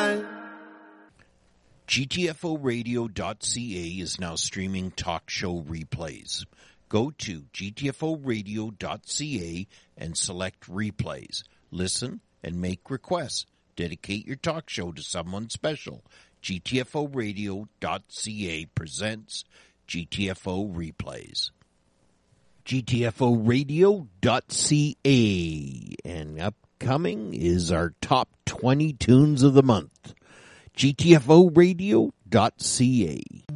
time. GTFOradio.ca is now streaming talk show replays. Go to GTFOradio.ca and select replays. Listen and make requests. Dedicate your talk show to someone special. GTFOradio.ca presents GTFO Replays. GTFOradio.ca, and upcoming is our top 20 tunes of the month. GTFOradio.ca.